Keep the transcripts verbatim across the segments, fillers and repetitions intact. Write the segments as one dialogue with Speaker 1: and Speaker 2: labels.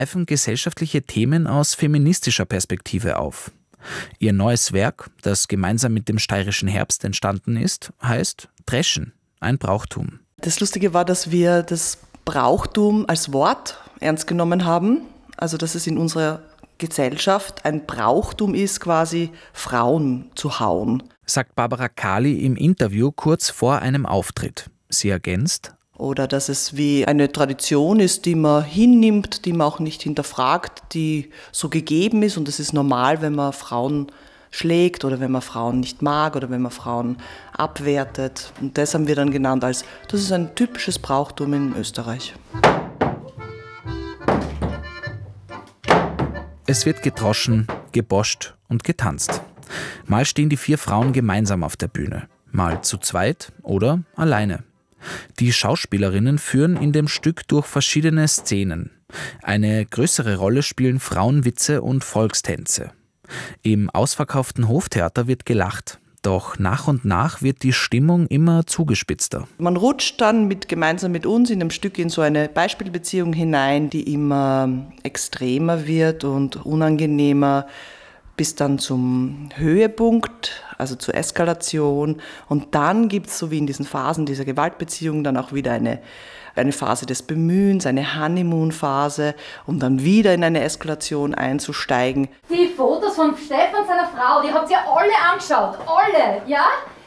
Speaker 1: greifen gesellschaftliche Themen aus feministischer Perspektive auf. Ihr neues Werk, das gemeinsam mit dem Steirischen Herbst entstanden ist, heißt Dreschen, ein Brauchtum.
Speaker 2: Das Lustige war, dass wir das Brauchtum als Wort ernst genommen haben. Also dass es in unserer Gesellschaft ein Brauchtum ist, quasi Frauen zu hauen.
Speaker 1: Sagt Barbara Kali im Interview kurz vor einem Auftritt. Sie ergänzt:
Speaker 2: Oder dass es wie eine Tradition ist, die man hinnimmt, die man auch nicht hinterfragt, die so gegeben ist und es ist normal, wenn man Frauen schlägt oder wenn man Frauen nicht mag oder wenn man Frauen abwertet. Und das haben wir dann genannt als, das ist ein typisches Brauchtum in Österreich.
Speaker 1: Es wird gedroschen, geboscht und getanzt. Mal stehen die vier Frauen gemeinsam auf der Bühne, mal zu zweit oder alleine. Die Schauspielerinnen führen in dem Stück durch verschiedene Szenen. Eine größere Rolle spielen Frauenwitze und Volkstänze. Im ausverkauften Hoftheater wird gelacht. Doch nach und nach wird die Stimmung immer zugespitzter.
Speaker 2: Man rutscht dann mit, gemeinsam mit uns in dem Stück in so eine Beispielbeziehung hinein, die immer extremer wird und unangenehmer, bis dann zum Höhepunkt, also zur Eskalation. Und dann gibt es, so wie in diesen Phasen dieser Gewaltbeziehung, dann auch wieder eine, eine Phase des Bemühens, eine Honeymoon-Phase, um dann wieder in eine Eskalation einzusteigen.
Speaker 3: Die Fotos von Stefan seiner Frau, die habt ihr alle angeschaut, alle, ja?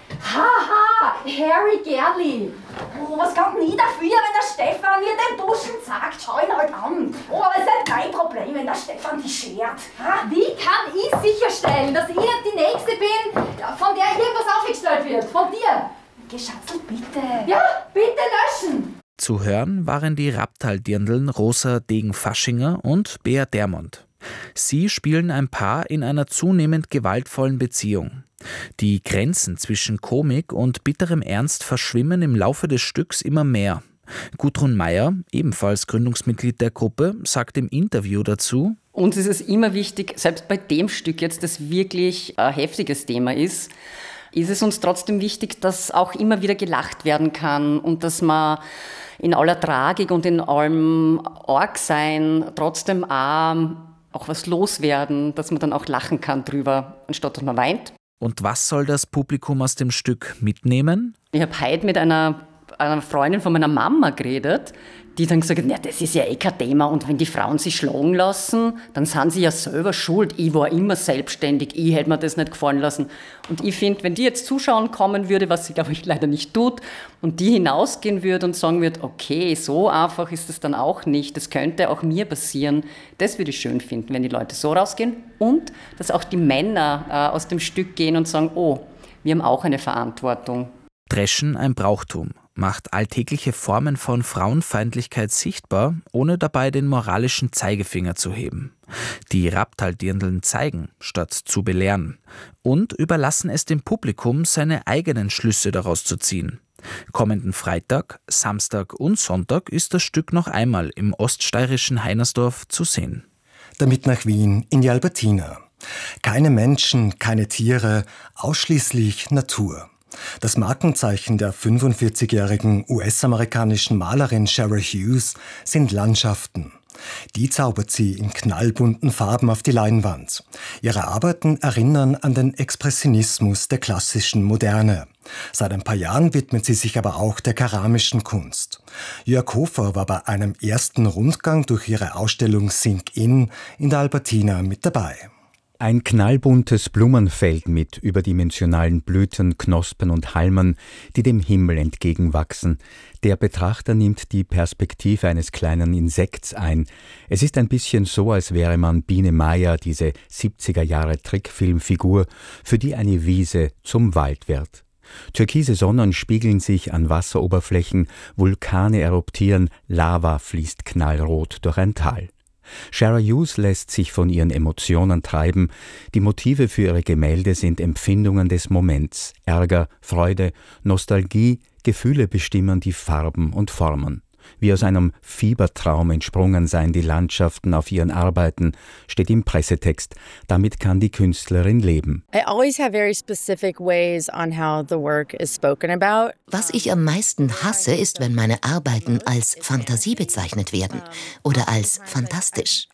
Speaker 3: Haha, Harry Gerli.
Speaker 4: Oh, was kann denn ich dafür, wenn der Stefan mir den Duschen sagt? Schau ihn halt an. Oh, aber es ist nicht mein Problem, wenn der Stefan die schert. Ha?
Speaker 3: Wie kann ich sicherstellen, dass ich nicht die Nächste bin, von der irgendwas aufgestellt wird? Von dir?
Speaker 4: Geschatzel, bitte.
Speaker 3: Ja, bitte löschen.
Speaker 1: Zu hören waren die Raptal-Dirndln Rosa Degen-Faschinger und Bea Dermont. Sie spielen ein Paar in einer zunehmend gewaltvollen Beziehung. Die Grenzen zwischen Komik und bitterem Ernst verschwimmen im Laufe des Stücks immer mehr. Gudrun Meyer, ebenfalls Gründungsmitglied der Gruppe, sagt im Interview dazu:
Speaker 5: Uns ist es immer wichtig, selbst bei dem Stück jetzt, das wirklich ein heftiges Thema ist, ist es uns trotzdem wichtig, dass auch immer wieder gelacht werden kann und dass man in aller Tragik und in allem Argsein trotzdem auch, auch was loswerden, dass man dann auch lachen kann drüber, anstatt dass man weint.
Speaker 1: Und was soll das Publikum aus dem Stück mitnehmen?
Speaker 5: Ich habe heute mit einer, einer Freundin von meiner Mama geredet, die dann gesagt hat, ja, das ist ja eh kein Thema und wenn die Frauen sich schlagen lassen, dann sind sie ja selber schuld. Ich war immer selbstständig, ich hätte mir das nicht gefallen lassen. Und ich finde, wenn die jetzt zuschauen kommen würde, was sie, glaube ich, leider nicht tut, und die hinausgehen würde und sagen würde, okay, so einfach ist es dann auch nicht, das könnte auch mir passieren, das würde ich schön finden, wenn die Leute so rausgehen und dass auch die Männer äh, aus dem Stück gehen und sagen, oh, wir haben auch eine Verantwortung.
Speaker 1: Dreschen, ein Brauchtum, macht alltägliche Formen von Frauenfeindlichkeit sichtbar, ohne dabei den moralischen Zeigefinger zu heben. Die Raptal-Dirndln zeigen, statt zu belehren, und überlassen es dem Publikum, seine eigenen Schlüsse daraus zu ziehen. Kommenden Freitag, Samstag und Sonntag ist das Stück noch einmal im oststeirischen Heinersdorf zu sehen.
Speaker 6: Damit nach Wien in die Albertina. Keine Menschen, keine Tiere, ausschließlich Natur. Das Markenzeichen der fünfundvierzigjährigen U S-amerikanischen Malerin Shara Hughes sind Landschaften. Die zaubert sie in knallbunten Farben auf die Leinwand. Ihre Arbeiten erinnern an den Expressionismus der klassischen Moderne. Seit ein paar Jahren widmet sie sich aber auch der keramischen Kunst. Jörg Hofer war bei einem ersten Rundgang durch ihre Ausstellung Sink In in der Albertina mit dabei.
Speaker 7: Ein knallbuntes Blumenfeld mit überdimensionalen Blüten, Knospen und Halmen, die dem Himmel entgegenwachsen. Der Betrachter nimmt die Perspektive eines kleinen Insekts ein. Es ist ein bisschen so, als wäre man Biene Meier, diese siebziger Jahre Trickfilmfigur, für die eine Wiese zum Wald wird. Türkise Sonnen spiegeln sich an Wasseroberflächen, Vulkane eruptieren, Lava fließt knallrot durch ein Tal. Shara Hughes lässt sich von ihren Emotionen treiben. Die Motive für ihre Gemälde sind Empfindungen des Moments. Ärger, Freude, Nostalgie, Gefühle bestimmen die Farben und Formen. Wie aus einem Fiebertraum entsprungen seien die Landschaften auf ihren Arbeiten, steht im Pressetext. Damit kann die Künstlerin leben.
Speaker 8: Was ich am meisten hasse, ist, wenn meine Arbeiten als Fantasie bezeichnet werden oder als fantastisch.